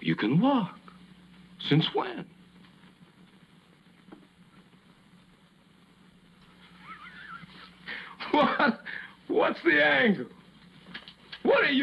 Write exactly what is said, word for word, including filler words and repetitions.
You can walk. Since when? What? What's the angle? What are you?